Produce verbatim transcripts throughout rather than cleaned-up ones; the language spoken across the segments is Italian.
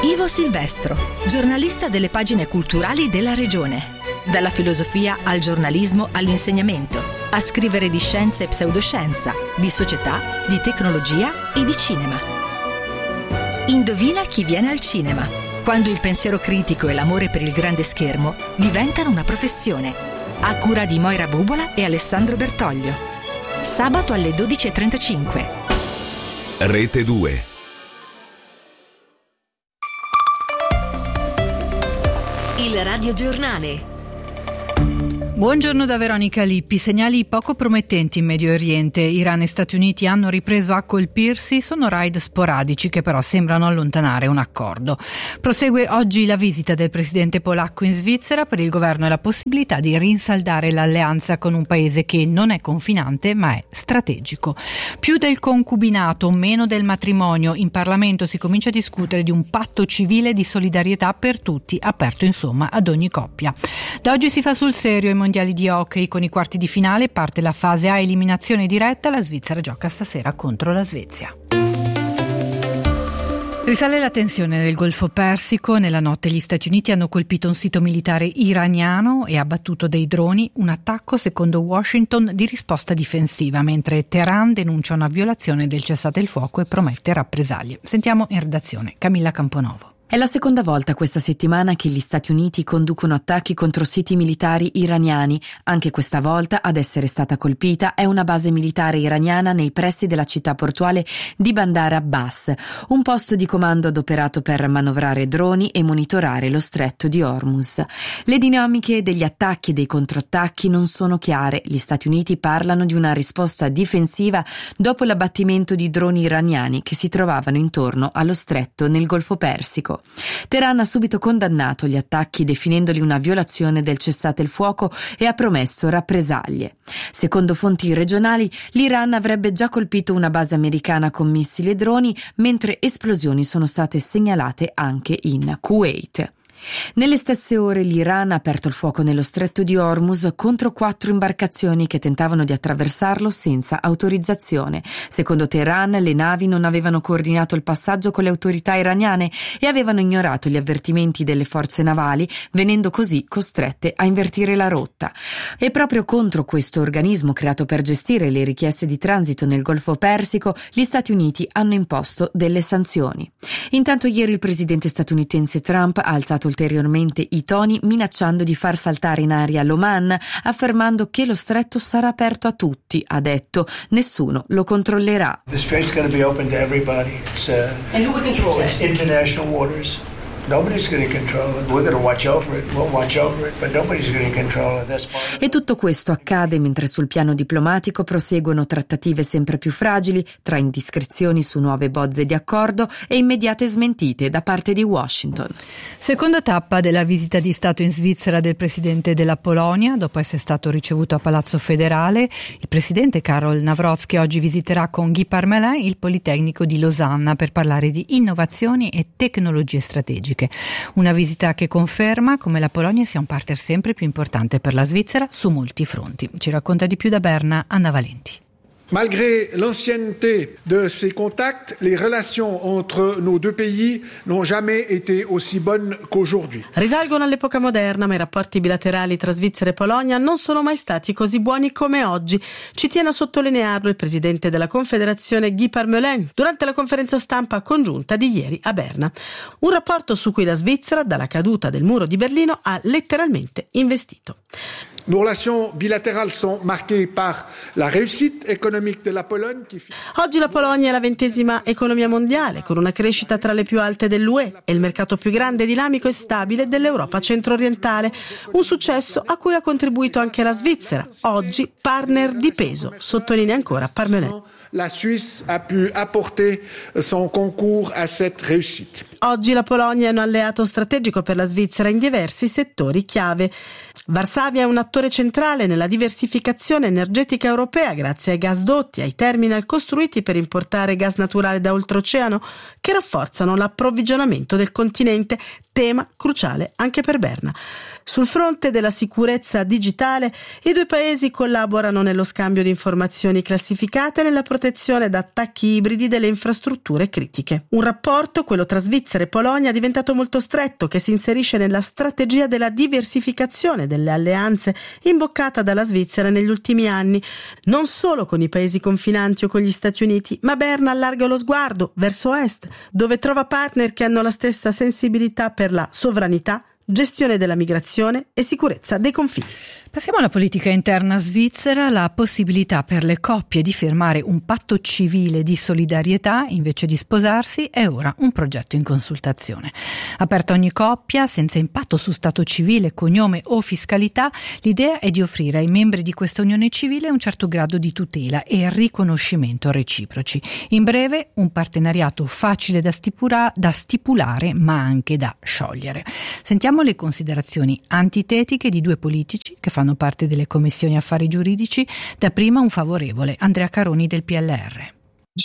Ivo Silvestro, giornalista delle pagine culturali della regione. Dalla filosofia al giornalismo all'insegnamento, a scrivere di scienza e pseudoscienza, di società, di tecnologia e di cinema. Indovina chi viene al cinema, quando il pensiero critico e l'amore per il grande schermo diventano una professione. A cura di Moira Bubola e Alessandro Bertoglio. Sabato alle dodici e trentacinque. Rete due. Il radiogiornale. Buongiorno da Veronica Lippi. Segnali poco promettenti in Medio Oriente. Iran e Stati Uniti hanno ripreso a colpirsi, sono raid sporadici che però sembrano allontanare un accordo. Prosegue oggi la visita del presidente polacco in Svizzera. Per il governo è la possibilità di rinsaldare l'alleanza con un paese che non è confinante ma è strategico. Più del concubinato, meno del matrimonio. In Parlamento si comincia a discutere di un patto civile di solidarietà per tutti, aperto insomma ad ogni coppia. Da oggi si fa sul serio i mondiali di hockey. Con i quarti di finale parte la fase a eliminazione diretta. La Svizzera gioca stasera contro la Svezia. Risale la tensione nel Golfo Persico. Nella notte gli Stati Uniti hanno colpito un sito militare iraniano e abbattuto dei droni, un attacco secondo Washington di risposta difensiva, mentre Teheran denuncia una violazione del cessate il fuoco e promette rappresaglie. Sentiamo in redazione Camilla Camponovo. È la seconda volta questa settimana che gli Stati Uniti conducono attacchi contro siti militari iraniani. Anche questa volta ad essere stata colpita è una base militare iraniana nei pressi della città portuale di Bandar Abbas, un posto di comando adoperato per manovrare droni e monitorare lo stretto di Hormuz. Le dinamiche degli attacchi e dei controattacchi non sono chiare. Gli Stati Uniti parlano di una risposta difensiva dopo l'abbattimento di droni iraniani che si trovavano intorno allo stretto nel Golfo Persico. Teheran ha subito condannato gli attacchi definendoli una violazione del cessate il fuoco e ha promesso rappresaglie. Secondo fonti regionali, l'Iran avrebbe già colpito una base americana con missili e droni, mentre esplosioni sono state segnalate anche in Kuwait. Nelle stesse ore l'Iran ha aperto il fuoco nello stretto di Hormuz contro quattro imbarcazioni che tentavano di attraversarlo senza autorizzazione. Secondo Teheran, le navi non avevano coordinato il passaggio con le autorità iraniane e avevano ignorato gli avvertimenti delle forze navali, venendo così costrette a invertire la rotta. E proprio contro questo organismo creato per gestire le richieste di transito nel Golfo Persico, gli Stati Uniti hanno imposto delle sanzioni. Intanto ieri il presidente statunitense Trump ha alzato ulteriormente i toni, minacciando di far saltare in aria l'Oman, affermando che lo stretto sarà aperto a tutti. Ha detto: nessuno lo controllerà. The strait's going to be open to everybody. It's, uh, And who would control it? It's international waters. Nobody's going to control it. We're going to watch over it. We'll watch over it, but nobody's going to control it. That's part of it. E tutto questo accade mentre sul piano diplomatico proseguono trattative sempre più fragili, tra indiscrezioni su nuove bozze di accordo e immediate smentite da parte di Washington. Seconda tappa della visita di Stato in Svizzera del presidente della Polonia. Dopo essere stato ricevuto a Palazzo Federale, il presidente Karol Nawrocki oggi visiterà con Guy Parmelin il Politecnico di Losanna per parlare di innovazioni e tecnologie strategiche. Una visita che conferma come la Polonia sia un partner sempre più importante per la Svizzera su molti fronti. Ci racconta di più da Berna Anna Valenti. Malgré l'ancienneté de ces contacts, les relations entre nos deux pays n'ont jamais été aussi bonnes qu'aujourd'hui. Risalgono all'epoca moderna, ma i rapporti bilaterali tra Svizzera e Polonia non sono mai stati così buoni come oggi. Ci tiene a sottolinearlo il presidente della Confederazione Guy Parmelin durante la conferenza stampa congiunta di ieri a Berna. Un rapporto su cui la Svizzera, dalla caduta del muro di Berlino, ha letteralmente investito. Nos relations bilatérales sont marquées par la réussite économique de la Pologne. Qui... Oggi la Polonia è la ventesima economia mondiale, con una crescita tra le più alte dell'U E e il mercato più grande, dinamico e stabile dell'Europa centro-orientale. Un successo a cui ha contribuito anche la Svizzera, oggi partner di peso, sottolinea ancora Parmelin. La Suisse a pu apporter son concours à cette réussite. Oggi la Polonia è un alleato strategico per la Svizzera in diversi settori chiave. Varsavia è un attore centrale nella diversificazione energetica europea grazie ai gasdotti, ai terminal costruiti per importare gas naturale da oltreoceano che rafforzano l'approvvigionamento del continente, tema cruciale anche per Berna. Sul fronte della sicurezza digitale, i due paesi collaborano nello scambio di informazioni classificate e nella protezione da attacchi ibridi delle infrastrutture critiche. Un rapporto, quello tra Svizzera e Polonia, è diventato molto stretto, che si inserisce nella strategia della diversificazione delle alleanze imboccata dalla Svizzera negli ultimi anni, non solo con i paesi confinanti o con gli Stati Uniti, ma Berna allarga lo sguardo verso est, dove trova partner che hanno la stessa sensibilità per la sovranità, gestione della migrazione e sicurezza dei confini. Passiamo alla politica interna svizzera. La possibilità per le coppie di firmare un patto civile di solidarietà invece di sposarsi è ora un progetto in consultazione. Aperta ogni coppia, senza impatto su stato civile, cognome o fiscalità, l'idea è di offrire ai membri di questa unione civile un certo grado di tutela e riconoscimento reciproci. In breve, un partenariato facile da, stipula- da stipulare ma anche da sciogliere. Sentiamo le considerazioni antitetiche di due politici che fanno parte delle commissioni affari giuridici. Dapprima un favorevole, Andrea Caroni del P L R.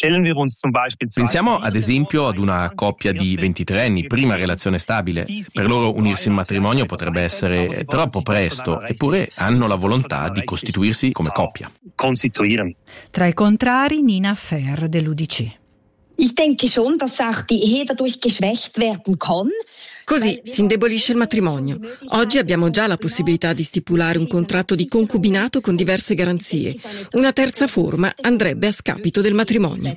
Pensiamo ad esempio ad una coppia di ventitré anni, prima relazione stabile. Per loro unirsi in matrimonio potrebbe essere troppo presto, eppure hanno la volontà di costituirsi come coppia. Tra i contrari, Nina Fer dell'U D C. Ich denke schon, dass auch die Ehe dadurch geschwächt werden kann. Così si indebolisce il matrimonio. Oggi abbiamo già la possibilità di stipulare un contratto di concubinato con diverse garanzie. Una terza forma andrebbe a scapito del matrimonio.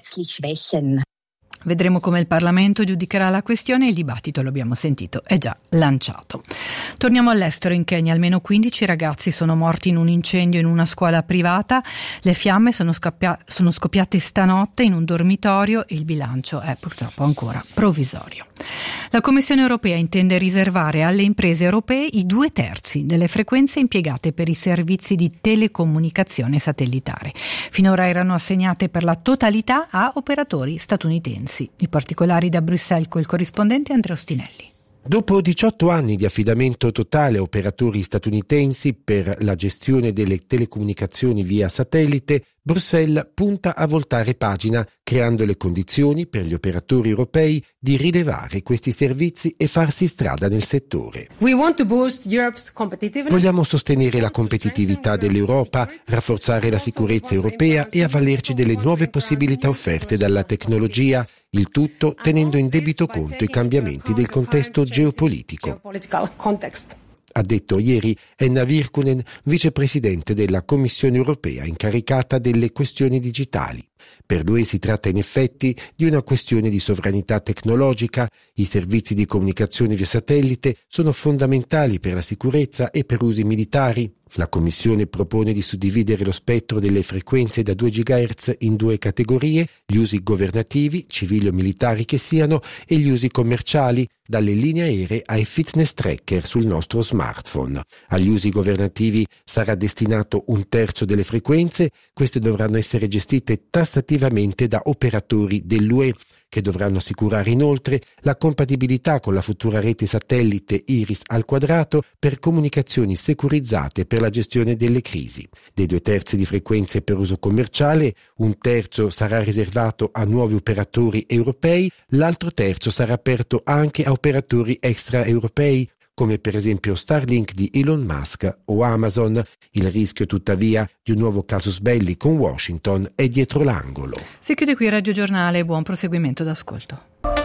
Vedremo come il Parlamento giudicherà la questione. Il dibattito, lo abbiamo sentito, è già lanciato. Torniamo all'estero. In Kenya almeno quindici ragazzi sono morti in un incendio in una scuola privata. Le fiamme sono, scappia- sono scoppiate stanotte in un dormitorio e il bilancio è purtroppo ancora provvisorio. La Commissione europea intende riservare alle imprese europee i due terzi delle frequenze impiegate per i servizi di telecomunicazione satellitare. Finora erano assegnate per la totalità a operatori statunitensi. I particolari da Bruxelles col corrispondente Andrea Ostinelli. Dopo diciotto anni di affidamento totale a operatori statunitensi per la gestione delle telecomunicazioni via satellite, Bruxelles punta a voltare pagina, creando le condizioni per gli operatori europei di rilevare questi servizi e farsi strada nel settore. Vogliamo sostenere la competitività dell'Europa, rafforzare la sicurezza europea e avvalerci delle nuove possibilità offerte dalla tecnologia, il tutto tenendo in debito conto i cambiamenti del contesto geopolitico. Ha detto ieri Henna Virkkunen, vicepresidente della Commissione europea incaricata delle questioni digitali. Per lui si tratta in effetti di una questione di sovranità tecnologica. I servizi di comunicazione via satellite sono fondamentali per la sicurezza e per usi militari. La Commissione propone di suddividere lo spettro delle frequenze da due gigahertz in due categorie: gli usi governativi, civili o militari che siano, e gli usi commerciali, dalle linee aeree ai fitness tracker sul nostro smartphone. Agli usi governativi sarà destinato un terzo delle frequenze. Queste dovranno essere gestite tassativamente da operatori dell'U E, che dovranno assicurare inoltre la compatibilità con la futura rete satellite Iris al quadrato per comunicazioni securizzate per la gestione delle crisi. Dei due terzi di frequenze per uso commerciale, un terzo sarà riservato a nuovi operatori europei, l'altro terzo sarà aperto anche a operatori extraeuropei, come per esempio Starlink di Elon Musk o Amazon. Il rischio tuttavia di un nuovo casus belli con Washington è dietro l'angolo. Si chiude qui il Radio Giornale, buon proseguimento d'ascolto.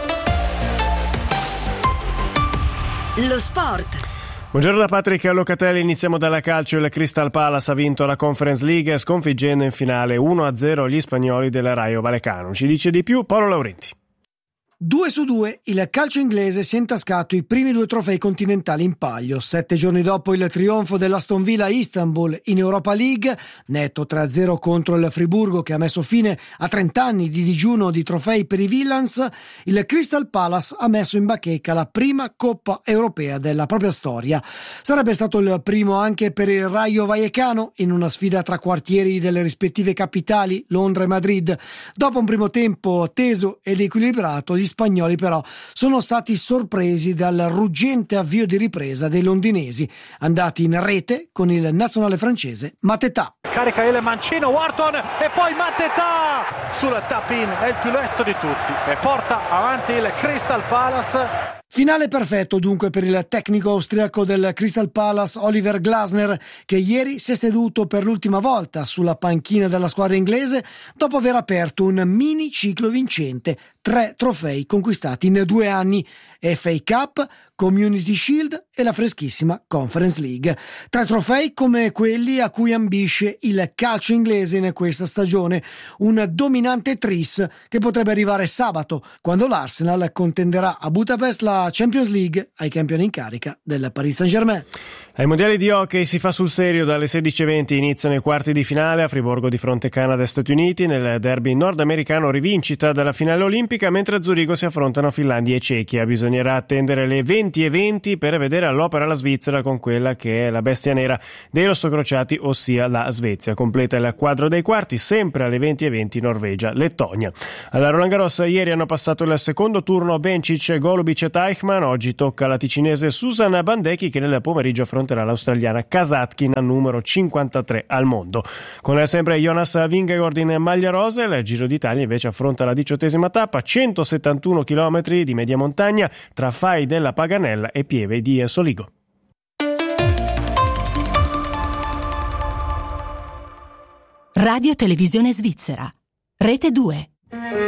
Lo sport. Buongiorno da Patrick Locatelli, iniziamo dalla calcio. Il Crystal Palace ha vinto la Conference League sconfiggendo in finale uno a zero gli spagnoli del Rayo Vallecano. Ci dice di più Paolo Laurenti. Due su due, il calcio inglese si è intascato i primi due trofei continentali in palio. Sette giorni dopo il trionfo dell'Aston Villa a Istanbul in Europa League, netto tre a zero contro il Friburgo che ha messo fine a trenta anni di digiuno di trofei per i Villans, il Crystal Palace ha messo in bacheca la prima Coppa Europea della propria storia. Sarebbe stato il primo anche per il Rayo Vallecano in una sfida tra quartieri delle rispettive capitali, Londra e Madrid. Dopo un primo tempo teso ed equilibrato, gli gli spagnoli però sono stati sorpresi dal ruggente avvio di ripresa dei londinesi, andati in rete con il nazionale francese Mateta. Carica il mancino Wharton e poi Mateta sul tap-in, è il più lesto di tutti e porta avanti il Crystal Palace. Finale perfetto dunque per il tecnico austriaco del Crystal Palace Oliver Glasner, che ieri si è seduto per l'ultima volta sulla panchina della squadra inglese dopo aver aperto un mini ciclo vincente, tre trofei conquistati in due anni, F A Cup, Community Shield e la freschissima Conference League. Tre trofei come quelli a cui ambisce il calcio inglese in questa stagione, un dominante tris che potrebbe arrivare sabato, quando l'Arsenal contenderà a Budapest la Champions League ai campioni in carica del Paris Saint-Germain. Ai mondiali di hockey si fa sul serio. Dalle sedici e venti iniziano i quarti di finale a Friburgo di fronte Canada e Stati Uniti. Nel derby nordamericano rivincita dalla finale olimpica, mentre a Zurigo si affrontano Finlandia e Cechia. Bisognerà attendere le venti e venti per vedere all'opera la Svizzera con quella che è la bestia nera dei rossocrociati, ossia la Svezia. Completa il quadro dei quarti sempre alle venti e venti Norvegia-Lettonia. Alla Roland Garros ieri hanno passato il secondo turno Bencic, Golubic e Teichmann. Oggi tocca alla ticinese Susan Bandecchi, che nel pomeriggio affronterà l'australiana Kasatkina, numero cinquantatré al mondo. Con sempre Jonas Vingegaard in maglia rosa, il Giro d'Italia invece affronta la diciottesima tappa, centosettantuno chilometri di media montagna tra Fai della Paganella e Pieve di Soligo. Radio Televisione Svizzera, Rete due.